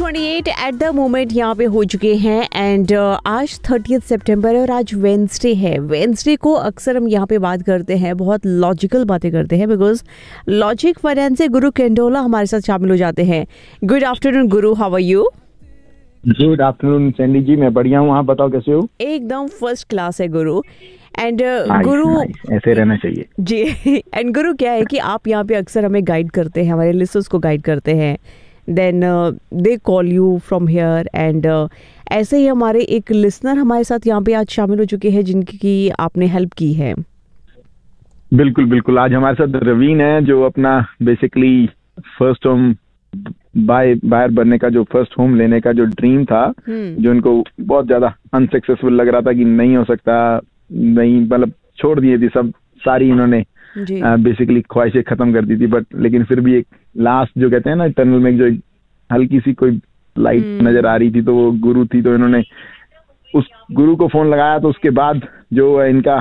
8:28 at the moment यहाँ पे हो चुके हैं एंड आज 30 सितंबर है और आज वेंसडे है। वेंसडे को अक्सर हम यहाँ पे बात करते हैं, बहुत लॉजिकल बातें करते हैं बिकॉज लॉजिक फाइनेंस से गुरु केंडोला हमारे साथ शामिल हो जाते हैं। Good afternoon Guru, how are you? Good afternoon Sandy जी, मैं बढ़िया हूँ, आप बताओ कैसे हो? एकदम फर्स्ट क्लास है गुरु। एंड गुरु ऐसे रहना चाहिए जी। एंड गुरु क्या है कि आप यहाँ पे अक्सर हमें गाइड करते हैं, हमारे लिसनर्स को गाइड करते हैं, then they call you from here and ऐसे ही हमारे एक लिसनर हमारे साथ यहाँ पे आज शामिल हो चुके हैं जिनकी आपने हेल्प की है। बिल्कुल बिल्कुल, आज हमारे साथ रवीन है जो अपना बेसिकली फर्स्ट होम बायर बनने का, जो फर्स्ट होम लेने का जो ड्रीम था, जो उनको बहुत ज्यादा अनसक्सेसफुल लग रहा था कि नहीं हो सकता, नहीं मतलब छोड़ दिए थी सब सारी, इन्होंने बेसिकली ख्वाहिशें खत्म कर दी थी, बट लेकिन फिर भी एक लास्ट जो कहते हैं ना टनल में जो हल्की सी कोई लाइट नजर आ रही थी, तो वो गुरु थी। तो इन्होंने उस गुरु को फोन लगाया, तो उसके बाद जो इनका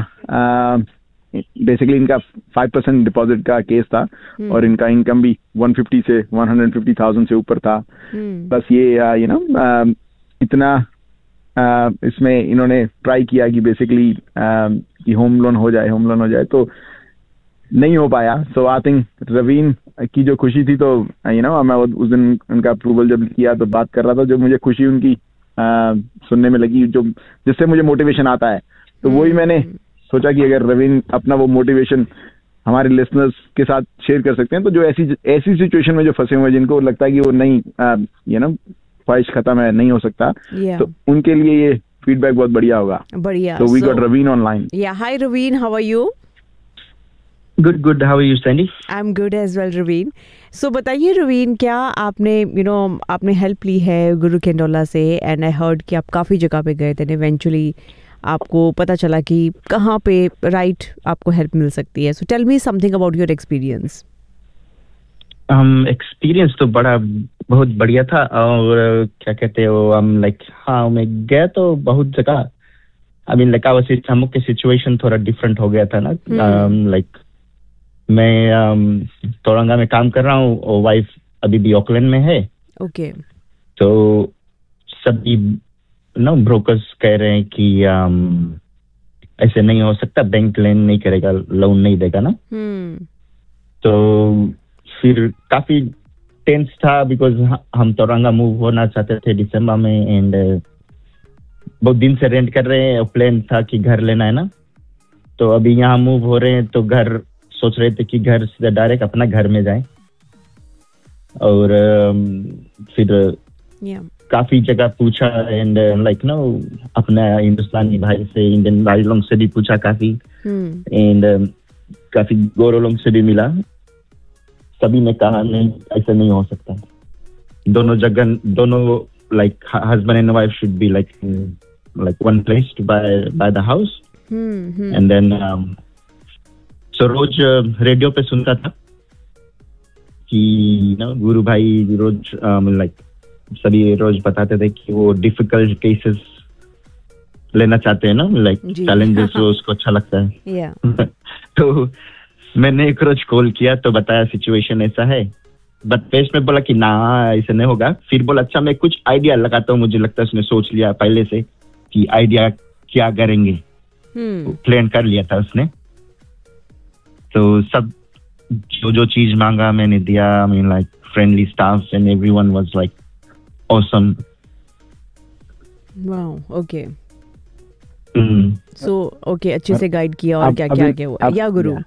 बेसिकली इनका 5% डिपॉजिट का केस था और इनका इनकम भी 150 से 150,000 से ऊपर था। बस ये इतना इसमें इन्होंने ट्राई किया कि बेसिकली कि होम लोन हो जाए, तो नहीं हो पाया। सो आई थिंक रवीन की जो खुशी थी, तो मैं उस दिन उनका अप्रूवल जब किया तो बात कर रहा था, जो मुझे खुशी उनकी सुनने में लगी, जो जिससे मुझे मोटिवेशन आता है, तो वही मैंने सोचा कि अगर रवीन अपना वो मोटिवेशन हमारे लिसनर्स के साथ शेयर कर सकते हैं, तो जो ऐसी सिचुएशन में जो फंसे हुए हैं, जिनको लगता है कि वो नहीं ख्वाहिश खत्म है, नहीं हो सकता, तो उनके लिए ये फीडबैक बहुत बढ़िया होगा। बढ़िया। So we got Raveen online. Yeah, hi Raveen, how are you? Good. How are you, Sandy? I'm good as well, Raveen. So बताइए रवीन, क्या आपने आपने हेल्प ली है गुरु केंडोला से, एंड आई हर्ड कि आप काफ़ी जगह पे गए थे, इवेंचुअली आपको पता चला कि कहाँ पे राइट आपको हेल्प मिल सकती है। So tell me something about your experience. Experience तो बहुत बढ़िया था, और क्या कहते हो मैं गया तो बहुत जगह। आई मीन हम लोग की सिचुएशन थोड़ा डिफरेंट हो गया था ना। मैं तोरंगा में काम कर रहा हूँ और वाइफ अभी भी ऑकलैंड में है। ओके। तो सभी ब्रोकर्स कह रहे हैं कि ऐसे नहीं हो सकता, बैंक लोन नहीं करेगा, लोन नहीं देगा ना। तो फिर काफी टेंस था, बिकॉज हम तोरंगा मूव होना चाहते थे दिसंबर में, एंड बहुत दिन से रेंट कर रहे हैं, प्लान था कि घर लेना है ना। तो अभी यहाँ मूव हो रहे हैं, तो घर सोच रहे थे कि घर सीधा डायरेक्ट अपना घर में जाए, और फिर काफी जगह पूछा, एंड अपना हिंदुस्तानी भाई से, इंडियन भाई लोग से भी पूछा काफी, एंड काफी गोरो लोग से भी मिला। सभी ने कहा नहीं, ऐसा नहीं हो सकता। दोनों husband and wife should be one place to by the house. And then so rose radio पे सुनता था कि गुरु भाई रोज सभी रोज बताते थे कि वो डिफिकल्ट केसेस लेना चाहते हैं ना, चैलेंजेस, वो उसको अच्छा लगता है। तो मैंने एक रोज कॉल किया, तो बताया सिचुएशन ऐसा है, बट पेश में बोला कि ना ऐसा नहीं होगा। फिर बोला अच्छा मैं कुछ आइडिया लगाता हूँ, मुझे लगता है उसने सोच लिया पहले से कि आइडिया क्या करेंगे, प्लान कर लिया था उसने। तो सब जो चीज मांगा मैंने दिया। I mean friendly staff and everyone was awesome. Wow, okay. So okay, अच्छे से गाइड किया। और क्या हुआ या गुरु?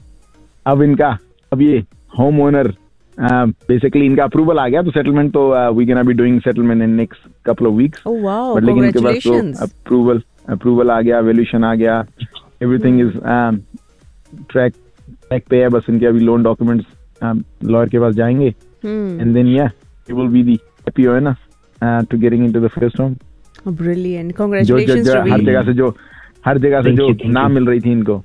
अब ये होम ओनर बेसिकली इनका अप्रूवल आ गया, तो सेटलमेंट तो we can be doing settlement in next couple of weeks. Oh wow, but लेकिन इनके पास तो अप्रूवल आ गया, वैल्यूएशन आ गया, एवरीथिंग इज ट्रैक पे है। बस इनके अभी लोन डॉक्यूमेंट्स लॉयर के पास जाएंगे, and then he will be the happy to getting into the first home. Brilliant, congratulations Ravi. हर जगह से जो नाम मिल रही थी इनको।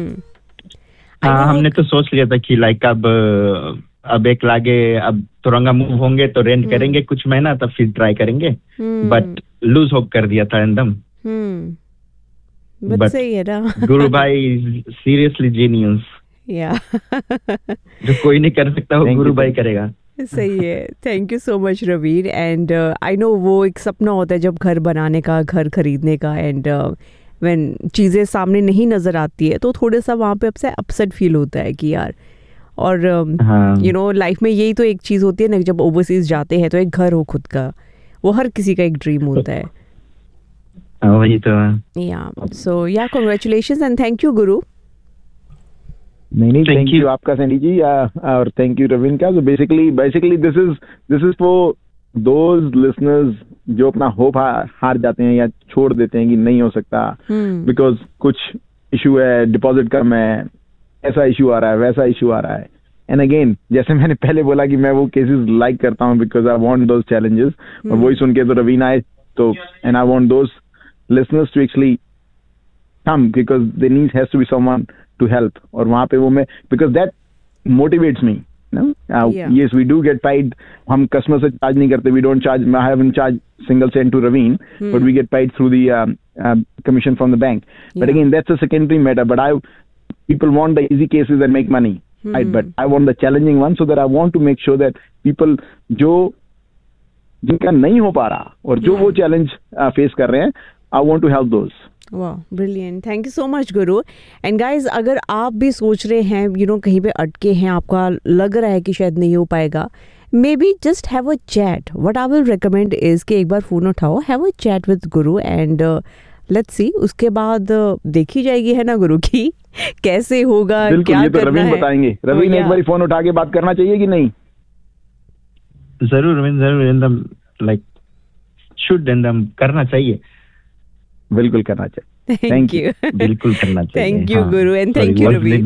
हमने तो सोच लिया था कि अब एक लागे, अब तोरंगा मूव होंगे तो रेंट करेंगे कुछ महीना, तब फिर ट्राई करेंगे, बट लूज होप कर दिया था एकदम। बट सही है ना। गुरु भाई सीरियसली जीनियस, जो कोई नहीं कर सकता वो गुरु भाई करेगा। सही है. Thank you so much Ravin. And I know वो एक सपना होता है जब घर बनाने का, घर खरीदने का, एंड व्हेन चीज़ें सामने नहीं नज़र आती है तो थोड़ा सा वहाँ पे अपसेट फील होता है कि यार. और यू नो लाइफ में यही तो एक चीज़ होती है ना, जब ओवरसीज जाते हैं तो एक घर हो खुद का, वो हर किसी का एक ड्रीम होता है. वही तो. या सो या कांग्रेचुलेशंस एंड थैंक यू गुरु. नहीं थैंक यू आपका सैंडी जी, और थैंक यू रवीन का. So basically this is for those listeners जो अपना होप हार जाते हैं या छोड़ देते हैं कि नहीं हो सकता बिकॉज कुछ इशू है, डिपॉजिट कम है, ऐसा इशू आ रहा है, वैसा इशू आ रहा है. एंड अगेन जैसे मैंने पहले बोला कि मैं वो केसेस लाइक करता हूँ because I want those challenges. और वही सुन के तो रवीन आए तो, and I want those listeners to actually come because there has to be someone to help. और वहाँ पे वो मैं, because that motivates me. No? Yes, we do get paid. हम customer से charge नहीं करते. We don't charge. I haven't charged single cent to Raveen, but we get paid through the commission from the bank. But again, that's a secondary matter. But people want the easy cases that make money, right? But I want the challenging one, so that I want to make sure that people जिनका नहीं हो पा रहा और जो वो challenge face कर रहे हैं, I want to help those. वाह, brilliant. Thank you so much Guru. And guys अगर आप भी सोच रहे हैं यू नो कहीं पे अटके हैं, आपका लग रहा है कि शायद नहीं हो पाएगा, may be just have a chat. What I will recommend is कि एक बार फोन उठाओ, have a chat with Guru and let's see. उसके बाद देखी जाएगी है ना गुरु की कैसे होगा, क्या ये तो करना रवीन है. बताएंगे. रवीन एक बार फोन उठा के बात करना चाहिए कि नहीं? जरूर रवीन, जरूर. एकदम लाइक शुड एकदम करना चाहिए. बिल्कुल करना चाहिए. Thank you. बिल्कुल करना चाहिए. Thank you Guru and thank you Ravin.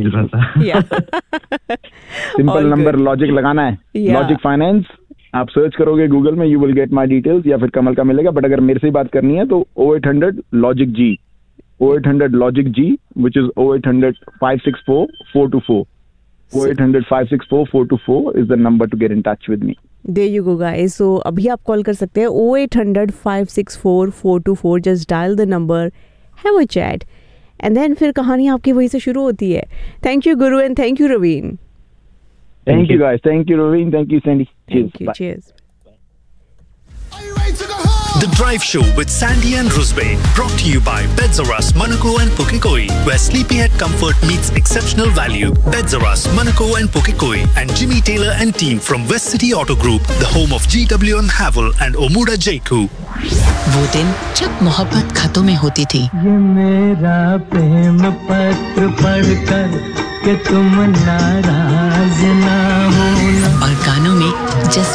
Simple number logic लगाना है, लॉजिक फाइनेंस. आप सर्च करोगे गूगल में, you will get my details, या फिर कमल का मिलेगा. बट अगर मेरे से बात करनी है तो 0800 logic ji, 0800 logic ji, which is 0800 564 424. 0800 564 424 is the number to get in touch with me. There you go guys. So अभी आप कॉल कर सकते हैं 0800 564 424. Just dial the number, have a chat, and then फिर कहानी आपकी वहीं से शुरू होती है. Thank you Guru and thank you Raveen. Thank you guys. Thank you Raveen. Thank you Sandy. Thank you. Bye. Cheers. The Drive Show with Sandy and Rusbane, brought to you by Bedzaras, Manako and Pukekoi, where sleepyhead comfort meets exceptional value. Bedzaras, Manako and Pukekoi, and Jimmy Taylor and team from West City Auto Group, the home of GW&M Havel and Omuda Jaiku. वो दिन जब मोहब्बत खतों में होती थी. ये मेरा प्रेम पत्र पढ़कर कि तुम नाराज ना होना. और गानों में जस